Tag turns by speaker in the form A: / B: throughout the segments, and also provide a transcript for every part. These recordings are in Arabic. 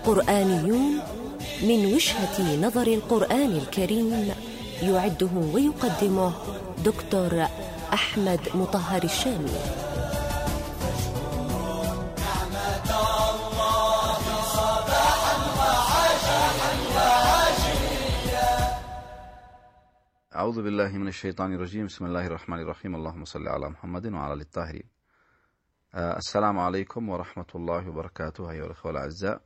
A: قرآنيون من وجهة نظر القرآن الكريم، يعده ويقدمه دكتور أحمد مطهر الشامي.
B: أعوذ بالله من الشيطان الرجيم. بسم الله الرحمن الرحيم. اللهم صل على محمد وعلى آل الطاهرين. السلام عليكم ورحمة الله وبركاته أيها الأخوة الأعزاء.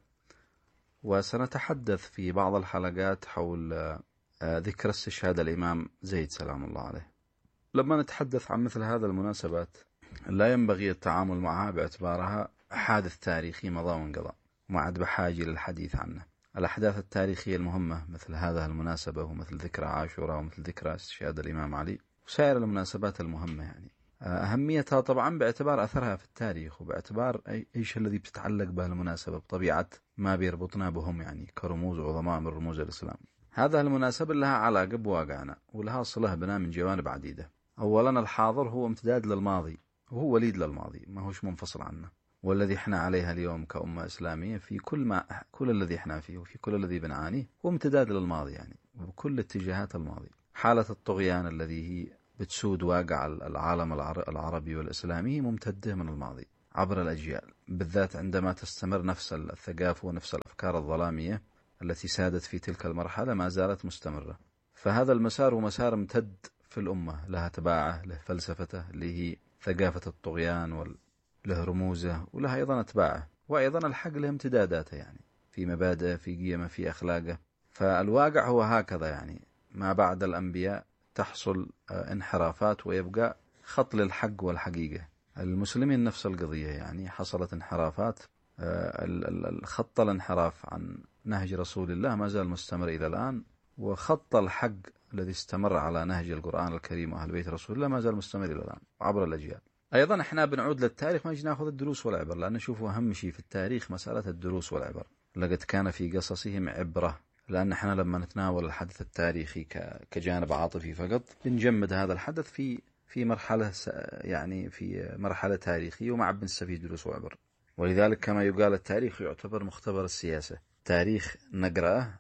B: وسنتحدث في بعض الحلقات حول ذكر استشهاد الإمام زيد سلام الله عليه. لما نتحدث عن مثل هذا المناسبات لا ينبغي التعامل معها باعتبارها حادث تاريخي مضى وانقضى وما عاد بحاجة للحديث عنه. الأحداث التاريخية المهمة مثل هذه المناسبة ومثل ذكرى عاشوراء ومثل ذكرى استشهاد الإمام علي وسائر المناسبات المهمة، يعني أهميتها طبعا باعتبار أثرها في التاريخ وباعتبار إيش الذي بتتعلق به المناسبة بطبيعة ما بيربطنا بهم، يعني كرموز عظماء من رموز الإسلام. هذا المناسبة لها علاقة بواقعنا ولها صلة بنا من جوانب عديدة. أولا الحاضر هو امتداد للماضي وهو وليد للماضي، ما هوش منفصل عنه، والذي احنا عليها اليوم كأمة إسلامية في كل الذي احنا فيه وفي كل الذي بنعانيه هو امتداد للماضي، يعني بكل اتجاهات الماضي. حالة الطغيان الذي هي بتسود واقع العالم العربي والإسلامي ممتدة من الماضي عبر الأجيال، بالذات عندما تستمر نفس الثقافة ونفس الأفكار الظلامية التي سادت في تلك المرحلة ما زالت مستمرة. فهذا المسار هو مسار امتد في الأمة، لها تباعه، له فلسفته اللي هي ثقافة الطغيان له رموزه ولها أيضا أتباعه، وأيضا الحق له امتداداته، يعني في مبادئه، في قيمه، في أخلاقه. فالواقع هو هكذا، يعني ما بعد الأنبياء تحصل انحرافات ويبقى خط للحق والحقيقة. المسلمين نفس القضية، يعني حصلت انحرافات. خط الانحراف عن نهج رسول الله ما زال مستمر إلى الآن، وخط الحق الذي استمر على نهج القرآن الكريم وأهل بيت رسول الله ما زال مستمر إلى الآن عبر الأجيال. أيضا احنا بنعود للتاريخ، ما نجي ناخذ الدروس والعبر، لأن نشوفوا أهم شيء في التاريخ مسألة الدروس والعبر. لقد كان في قصصهم عبرة، لأن احنا لما نتناول الحدث التاريخي كجانب عاطفي فقط بنجمد هذا الحدث في مرحلة، يعني في مرحلة تاريخية وما عاد بنستفيد دروس وعبر. ولذلك كما يقال التاريخ يعتبر مختبر السياسة. تاريخ نقرأه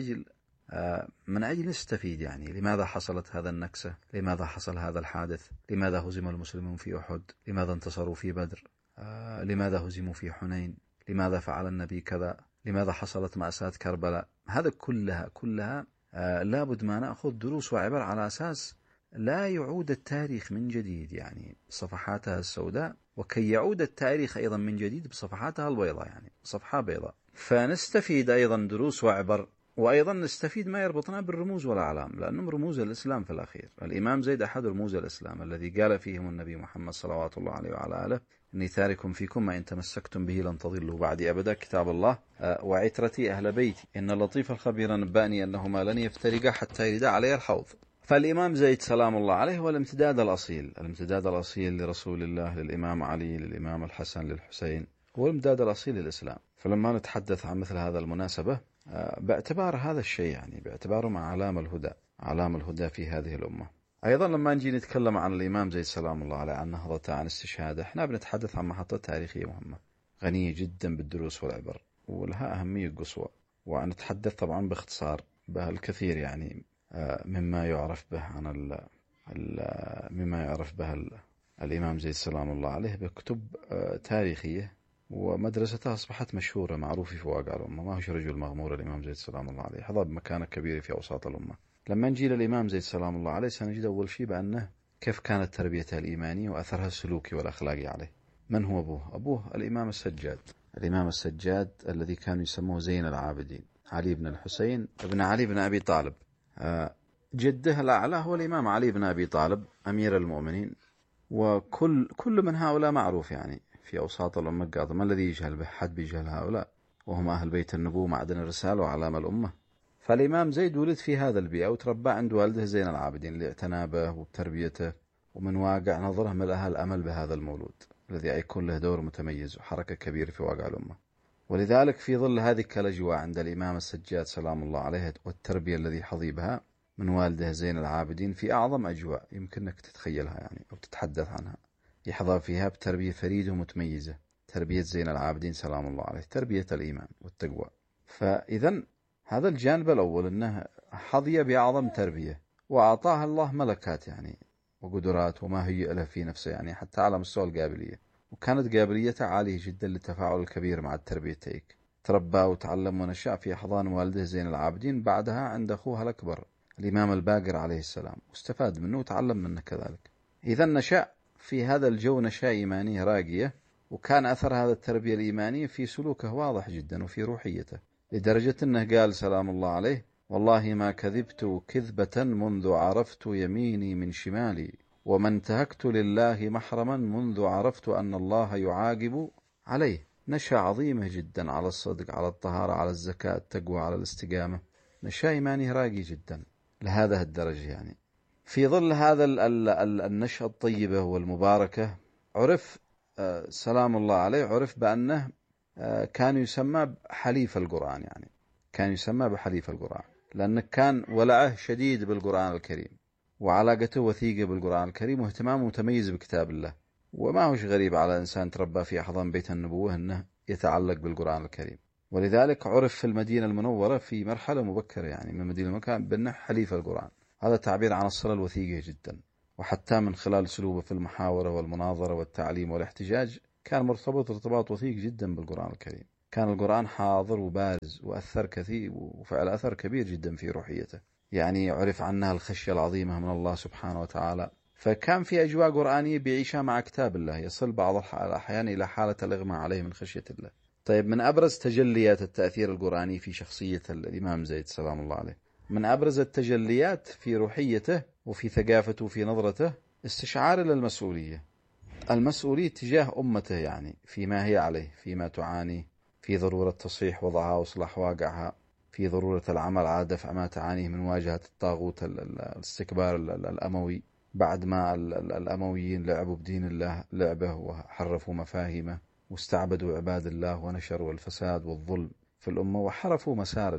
B: من أجل نستفيد، يعني لماذا حصلت هذا النكسة، لماذا حصل هذا الحادث، لماذا هزم المسلمون في أحد، لماذا انتصروا في بدر، لماذا هزموا في حنين، لماذا فعل النبي كذا، لماذا حصلت مأساة كربلاء. هذا كلها لابد ما نأخذ دروس وعبر على أساس لا يعود التاريخ من جديد يعني بصفحاتها السوداء، وكي يعود التاريخ أيضا من جديد بصفحاتها البيضاء، يعني صفحة بيضاء. فنستفيد أيضا دروس وعبر، وأيضا نستفيد ما يربطنا بالرموز والأعلام، لأنهم رموز الإسلام في الأخير. الإمام زيد أحد رموز الإسلام الذي قال فيهم النبي محمد صلوات الله عليه وعلى آله: إني تارك فيكم ما إن تمسكتم به لن تضلوا بعدي أبدا، كتاب الله وعترتي أهل بيتي، إن اللطيف الخبير نبأني أنهما لن يفترقا حتى يردا علي الحوض. فالإمام زيد سلام الله عليه هو الامتداد الأصيل لرسول الله، للإمام علي، للإمام الحسن، للحسين، هو الامتداد الأصيل للإسلام. فلما نتحدث عن مثل هذا المناسبة باعتبار هذا الشيء، يعني باعتباره مع علام الهدى في هذه الأمة. أيضا لما نجي نتكلم عن الإمام زيد سلام الله عليه، عن نهضته، عن استشهاده، احنا بنتحدث عن محطة تاريخية مهمة غنية جدا بالدروس والعبر ولها أهمية قصوى. ونتحدث طبعا باختصار بها الكثير، يعني مما يعرف به الإمام زيد سلام الله عليه بكتب تاريخية، ومدرسته أصبحت مشهورة معروفة في واقع الأمة. ما هوش رجل مغمور الإمام زيد سلام الله عليه، حظى بمكانة كبيرة في أوساط الأمة. لما نجي للإمام زيد سلام الله عليه سنجد أول شيء بأنه كيف كانت تربيته الإيمانية وأثرها السلوكي والأخلاقي عليه. من هو أبوه؟ أبوه الإمام السجاد الذي كانوا يسموه زين العابدين، علي بن الحسين بن علي بن أبي طالب. جده الأعلى هو الإمام علي بن أبي طالب أمير المؤمنين. وكل من هؤلاء معروف يعني في أوساط الأمة قاطع، ما الذي يجهل به؟ حد بيجهل هؤلاء، وهم أهل بيت النبوة، معدن الرسالة وعلام الأمة. فالإمام زيد ولد في هذا البيئة وتربى عند والده زين العابدين اللي اعتنى به وبتربيته، ومن واقع نظره ملأها الأمل بهذا المولود الذي يكون له دور متميز وحركة كبيرة في واقع الأمة. ولذلك في ظل هذه الأجواء عند الإمام السجاد سلام الله عليه والتربية الذي حظي بها من والده زين العابدين في أعظم أجواء يمكنك تتخيلها يعني أو تتحدث عنها، يحظى فيها بتربية فريدة ومتميزة، تربية زين العابدين سلام الله عليه، تربية الإيمان والتقوى. فإذا هذا الجانب الأول، أنه حظي بأعظم تربية، وأعطاها الله ملكات يعني وقدرات وما هي له في نفسه، يعني حتى على مستوى القابلية، وكانت قابليته عالية جدا للتفاعل الكبير مع التربية. تربى وتعلم ونشأ في أحضان والده زين العابدين، بعدها عند أخوها الأكبر الإمام الباقر عليه السلام، واستفاد منه وتعلم منه كذلك. إذا نشأ في هذا الجو نشأة إيمانية راقية، وكان أثر هذا التربية الإيمانية في سلوكه واضح جدا وفي روحيته، لدرجة أنه قال سلام الله عليه: والله ما كذبت كذبة منذ عرفت يميني من شمالي، وما انتهكت لله محرما منذ عرفت أن الله يعاقب عليه. نشأة عظيمة جدا على الصدق، على الطهارة، على الزكاة، التقوى، على الاستقامة، نشأة إيمانية راقي جدا لهذا الدرجة. يعني في ظل هذا النشأة الطيبة والمباركة، عرف سلام الله عليه، عرف بأنه كان يسمى حليف القرآن، يعني كان يسمى بحليف القرآن، لأنه كان ولعه شديد بالقرآن الكريم، وعلاقته وثيقة بالقرآن الكريم، واهتمامه متميز بكتاب الله. وما هوش غريب على إنسان تربى في أحضان بيت النبوة أنه يتعلق بالقرآن الكريم. ولذلك عرف في المدينة المنورة في مرحلة مبكرة، يعني من المدينة المنورة بأنه حليف القرآن. هذا تعبير عن الصلة الوثيقة جدا، وحتى من خلال سلوبه في المحاورة والمناظرة والتعليم والاحتجاج كان مرتبط ارتباط وثيق جدا بالقرآن الكريم. كان القرآن حاضر وبارز وأثر كثير، وفعل أثر كبير جدا في روحيته. يعني عرف عنها الخشية العظيمة من الله سبحانه وتعالى، فكان في أجواء قرآنية بيعيشها مع كتاب الله، يصل بعض الأحيان إلى حالة الإغماء عليه من خشية الله. طيب، من أبرز تجليات التأثير القرآني في شخصية الإمام زيد سلام الله عليه، من أبرز التجليات في روحيته وفي ثقافته وفي نظرته، استشعار للمسؤولية، المسؤولية تجاه أمته، يعني فيما هي عليه، فيما تعاني، في ضرورة تصحيح وضعها وإصلاح واقعها، في ضرورة العمل على دفع ما تعانيه من مواجهة الطاغوت الاستكبار الأموي، بعد ما الأمويين لعبوا بدين الله لعبه وحرفوا مفاهيمه واستعبدوا عباد الله ونشروا الفساد والظلم في الأمة وحرفوا مسار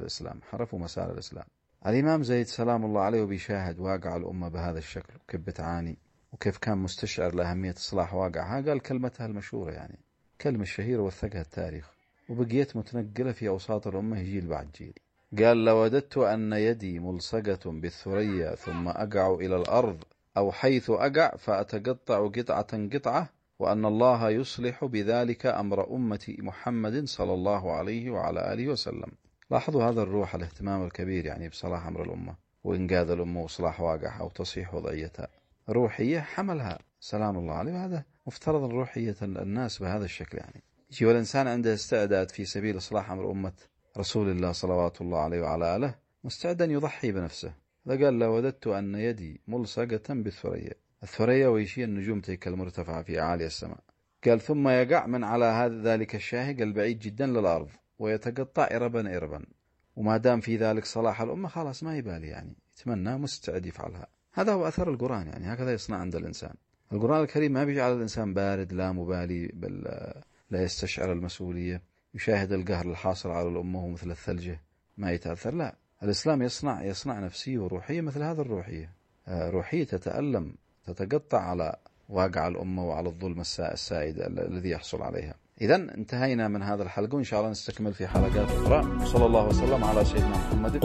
B: الإسلام. الإمام زيد سلام الله عليه بيشاهد واقع الأمة بهذا الشكل، وكيف بتعاني، وكيف كان مستشعر لأهمية إصلاح واقعها. قال كلمتها المشهورة، يعني كلمة الشهيرة وثقها التاريخ، وبقيت متنقلة في أوساط الأمة جيل بعد جيل. قال: لوددت أن يدي ملصقة بالثريا ثم أقع إلى الأرض، أو حيث أقع فأتقطع قطعة، وأن الله يصلح بذلك أمر أمة محمد صلى الله عليه وعلى آله وسلم. لاحظوا هذا الروح، الاهتمام الكبير يعني بصلاح أمر الأمة وإنقاذ الأمة وإصلاح واقعها وتصحيح وضعيتها. روحية حملها سلام الله عليه، وهذا مفترض روحية الناس بهذا الشكل. يعني يجي والإنسان عنده استعداد في سبيل إصلاح أمر أمة رسول الله صلوات الله عليه وعلى آله، مستعدا يضحي بنفسه. قال: لوددت أن يدي ملصقة بالثريا. الثريا ويشي النجوم تلك المرتفعة في أعالي السماء. قال: ثم يقع من على ذلك الشاهق البعيد جدا للأرض ويتقطع إربا. وما دام في ذلك صلاح الأمة خلاص ما يبالي، يعني يتمنى مستعد يفعلها. هذا هو أثر القرآن، يعني هكذا يصنع عند الإنسان. القرآن الكريم ما بيجعل الإنسان بارد لا مبالي، بل لا يستشعر المسؤولية، يشاهد القهر الحاصل على الأمة مثل الثلجة ما يتأثر. لا، الإسلام يصنع نفسية وروحية مثل هذا الروحية، روحية تتألم، تتقطع على واقع الأمة وعلى الظلم السائد الذي يحصل عليها. إذا انتهينا من هذا الحلقة، وإن شاء الله نستكمل في حلقات أخرى. صلى الله وسلم على سيدنا محمد.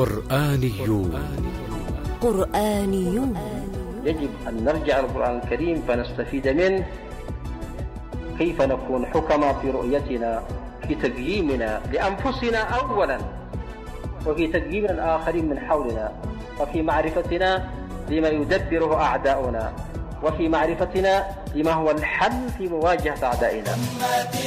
A: قرآنيون.
C: يجب أن نرجع للقرآن الكريم فنستفيد منه، كيف نكون حكما في رؤيتنا، في تقييمنا لأنفسنا أولا، وفي تقييم الآخرين من حولنا، وفي معرفتنا لما يدبره أعداؤنا، وفي معرفتنا لما هو الحل في مواجهة أعدائنا.